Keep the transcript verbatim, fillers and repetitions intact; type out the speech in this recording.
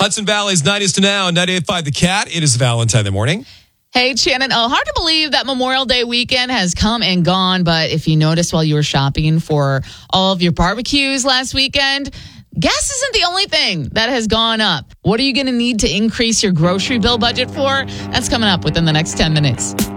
Hudson Valley's nineties to now, ninety-eight point five The Cat. It is Valentine the morning. Hey, Shannon. Oh, hard to believe that Memorial Day weekend has come and gone. But if you noticed while you were shopping for all of your barbecues last weekend, gas isn't the only thing that has gone up. What are you going to need to increase your grocery bill budget for? That's coming up within the next ten minutes.